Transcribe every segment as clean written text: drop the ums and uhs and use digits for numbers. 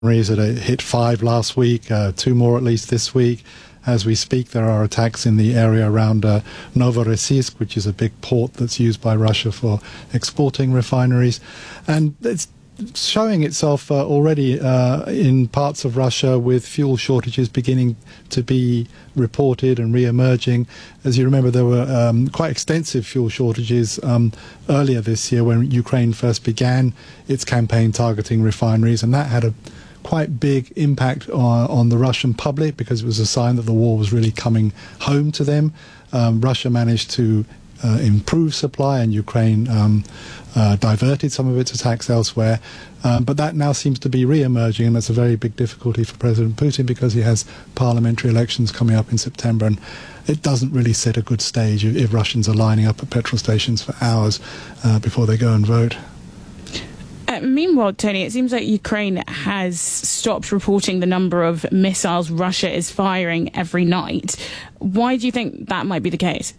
It hit 5 last week, 2 more at least this week. As we speak, there are attacks in the area around Novorossiysk, which is a big port that's used by Russia for exporting refineries. And it's showing itself already in parts of Russia, with fuel shortages beginning to be reported and re-emerging. As you remember, there were quite extensive fuel shortages earlier this year when Ukraine first began its campaign targeting refineries, and that had a quite big impact on the Russian public, because it was a sign that the war was really coming home to them. Russia managed to improve supply, and Ukraine diverted some of its attacks elsewhere. But that now seems to be re-emerging, and that's a very big difficulty for President Putin, because he has parliamentary elections coming up in September, and it doesn't really set a good stage if Russians are lining up at petrol stations for hours before they go and vote. Meanwhile, Tony, it seems like Ukraine has stopped reporting the number of missiles Russia is firing every night. Why do you think that might be the case?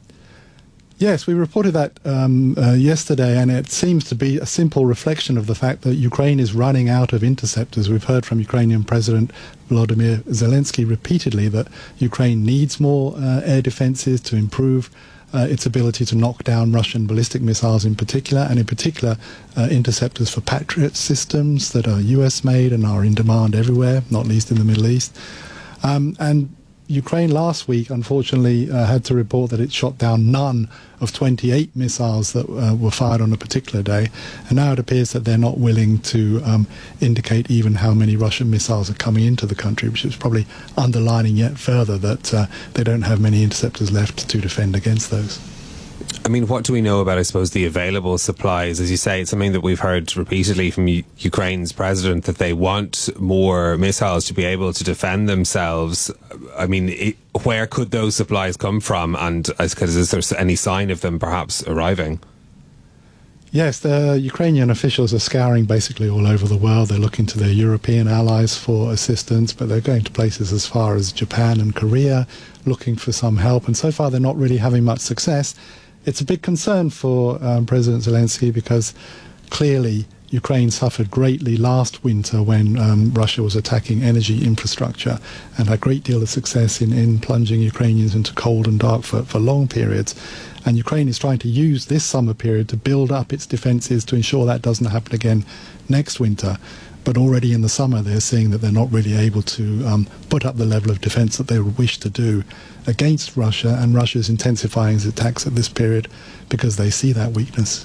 Yes, we reported that yesterday, and it seems to be a simple reflection of the fact that Ukraine is running out of interceptors. We've heard from Ukrainian President Volodymyr Zelensky repeatedly that Ukraine needs more air defenses to improve its ability to knock down Russian ballistic missiles in particular, and in particular interceptors for Patriot systems that are US-made and are in demand everywhere, not least in the Middle East. And Ukraine last week, unfortunately, had to report that it shot down none of 28 missiles that were fired on a particular day. And now it appears that they're not willing to indicate even how many Russian missiles are coming into the country, which is probably underlining yet further that they don't have many interceptors left to defend against those. I mean, what do we know about, I suppose, the available supplies? As you say, it's something that we've heard repeatedly from Ukraine's president, that they want more missiles to be able to defend themselves. I mean, where could those supplies come from? And is there any sign of them perhaps arriving? Yes, the Ukrainian officials are scouring basically all over the world. They're looking to their European allies for assistance, but they're going to places as far as Japan and Korea, looking for some help. And so far, they're not really having much success. It's a big concern for President Zelensky, because clearly Ukraine suffered greatly last winter when Russia was attacking energy infrastructure, and had a great deal of success in plunging Ukrainians into cold and dark for long periods. And Ukraine is trying to use this summer period to build up its defences to ensure that doesn't happen again next winter. But already in the summer, they're seeing that they're not really able to put up the level of defence that they would wish to do against Russia, and Russia is intensifying its attacks at this period because they see that weakness.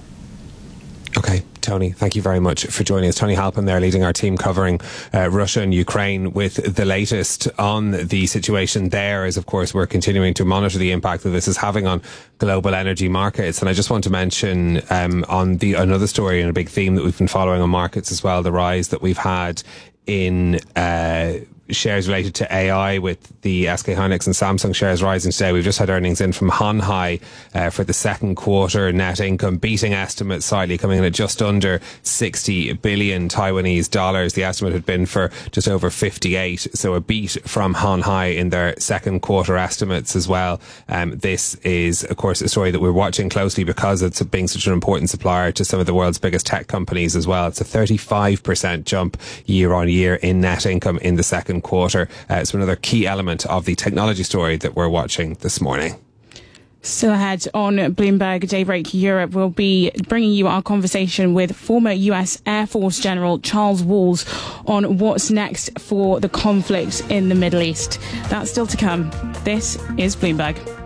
Okay, Tony, thank you very much for joining us. Tony Halpin there, leading our team covering Russia and Ukraine with the latest on the situation there, as of course we're continuing to monitor the impact that this is having on global energy markets. And I just want to mention on another story and a big theme that we've been following on markets as well, the rise that we've had in shares related to AI, with the SK Hynix and Samsung shares rising today. We've just had earnings in from Hon Hai for the second quarter. Net income beating estimates slightly, coming in at just under 60 billion Taiwanese dollars. The estimate had been for just over 58. So a beat from Hon Hai in their second quarter estimates as well. This is, of course, a story that we're watching closely because it's being such an important supplier to some of the world's biggest tech companies as well. It's a 35% jump year on year in net income in the second quarter. It's another key element of the technology story that we're watching this morning. Still ahead on Bloomberg Daybreak Europe, we'll be bringing you our conversation with former US Air Force General Charles Walls on what's next for the conflict in the Middle East. That's still to come. This is Bloomberg.